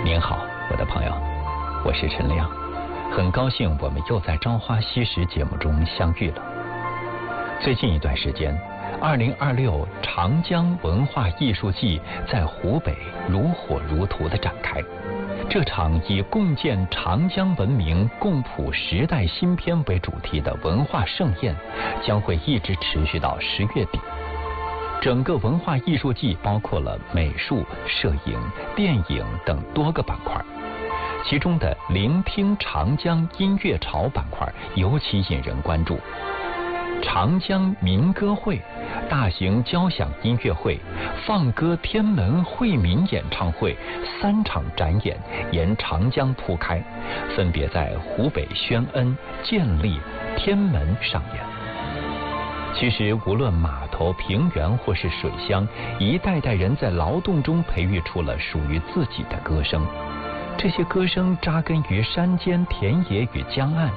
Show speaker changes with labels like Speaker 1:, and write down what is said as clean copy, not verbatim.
Speaker 1: 您好，我的朋友，我是陈亮，很高兴我们又在《朝花夕拾》节目中相遇了。最近一段时间，2026长江文化艺术季在湖北如火如荼地展开。这场以共建长江文明、共谱时代新篇为主题的文化盛宴，将会一直持续到10月底。整个文化艺术季包括了美术、摄影、电影等多个板块，其中的聆听长江音乐潮板块尤其引人关注。长江民歌会、大型交响音乐会、放歌天门惠民演唱会3场展演沿长江铺开，分别在湖北宣恩、建立、天门上演。其实无论码头、平原或是水乡，一代代人在劳动中培育出了属于自己的歌声。这些歌声扎根于山间、田野与江岸，